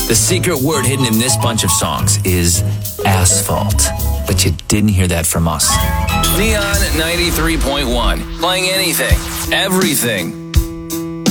The secret word hidden in this bunch of songs is asphalt. But you didn't hear that from us. Neon 93.1. Playing anything, everything.